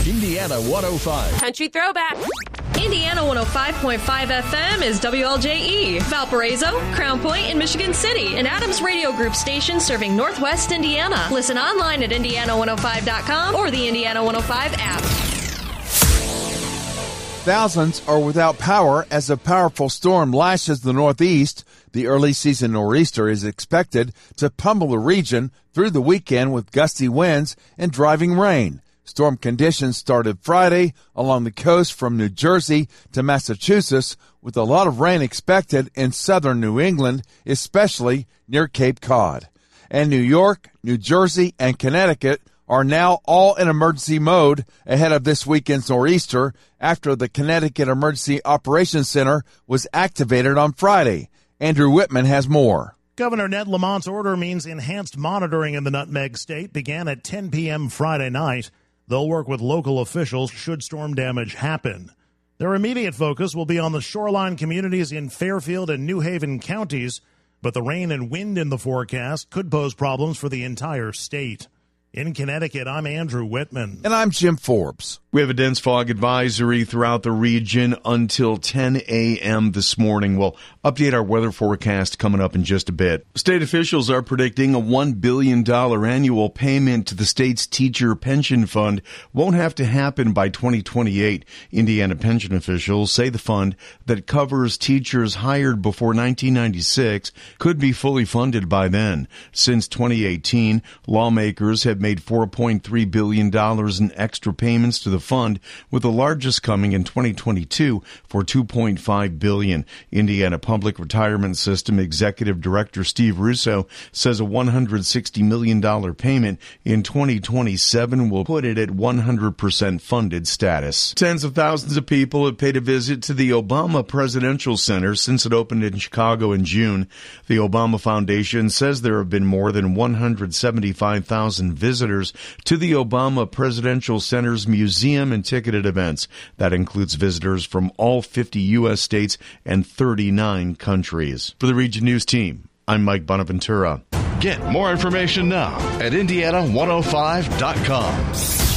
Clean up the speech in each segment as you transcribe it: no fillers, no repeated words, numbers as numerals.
Indiana 105. Country Throwback. Indiana 105.5 FM is WLJE, Valparaiso, Crown Point, and Michigan City, an Adams Radio Group station serving Northwest Indiana. Listen online at Indiana105.com or the Indiana 105 app. Thousands are without power as a powerful storm lashes the Northeast. The early season nor'easter is expected to pummel the region through the weekend with gusty winds and driving rain. Storm conditions started Friday along the coast from New Jersey to Massachusetts, with a lot of rain expected in southern New England, especially near Cape Cod. And New York, New Jersey, and Connecticut are now all in emergency mode ahead of this weekend's nor'easter after the Connecticut Emergency Operations Center was activated on Friday. Andrew Whitman has more. Governor Ned Lamont's order means enhanced monitoring in the Nutmeg State began at 10 p.m. Friday night. They'll work with local officials should storm damage happen. Their immediate focus will be on the shoreline communities in Fairfield and New Haven counties, but the rain and wind in the forecast could pose problems for the entire state. In Connecticut, I'm Andrew Whitman. And I'm Jim Forbes. We have a dense fog advisory throughout the region until 10 a.m. this morning. We'll update our weather forecast coming up in just a bit. State officials are predicting a $1 billion annual payment to the state's teacher pension fund won't have to happen by 2028. Indiana pension officials say the fund that covers teachers hired before 1996 could be fully funded by then. Since 2018, lawmakers have made $4.3 billion in extra payments to the fund, with the largest coming in 2022 for $2.5 billion. Indiana Public Retirement System Executive Director Steve Russo says a $160 million payment in 2027 will put it at 100% funded status. Tens of thousands of people have paid a visit to the Obama Presidential Center since it opened in Chicago in June. The Obama Foundation says there have been more than 175,000 visitors to the Obama Presidential Center's museum and ticketed events. That includes visitors from all 50 U.S. states and 39 countries. For the Region News team, I'm Mike Bonaventura. Get more information now at Indiana105.com.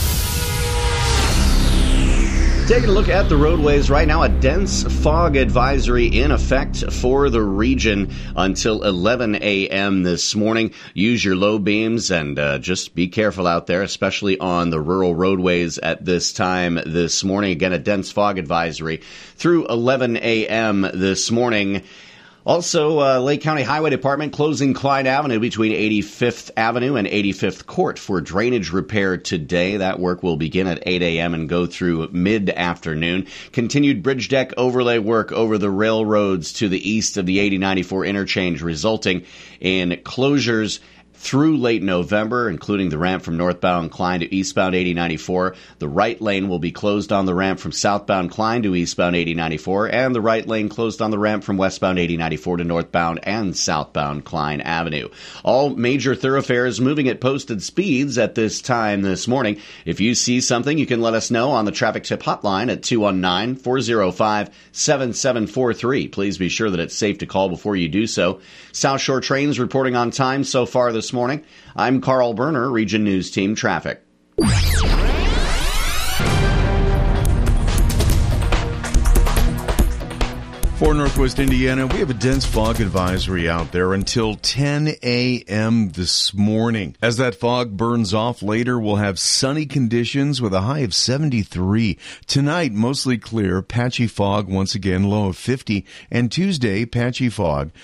Taking a look at the roadways right now, a dense fog advisory in effect for the region until 11 a.m. this morning. Use your low beams and just be careful out there, especially on the rural roadways at this time this morning. Again, a dense fog advisory through 11 a.m. this morning. Also, Lake County Highway Department closing Clyde Avenue between 85th Avenue and 85th Court for drainage repair today. That work will begin at 8 a.m. and go through mid-afternoon. Continued bridge deck overlay work over the railroads to the east of the 8094 interchange, resulting in closures through late November, including the ramp from northbound Klein to eastbound 8094. The right lane will be closed on the ramp from southbound Klein to eastbound 8094, and the right lane closed on the ramp from westbound 8094 to northbound and southbound Klein Avenue. All major thoroughfares moving at posted speeds at this time this morning. If you see something, you can let us know on the traffic tip hotline at 219-405-7743. Please be sure that it's safe to call before you do so. South Shore trains reporting on time so far this morning. I'm Carl Berner, Region News Team Traffic. For Northwest Indiana, we have a dense fog advisory out there until 10 a.m. this morning. As that fog burns off later, we'll have sunny conditions with a high of 73. Tonight, mostly clear, patchy fog once again, low of 50. And Tuesday, patchy fog,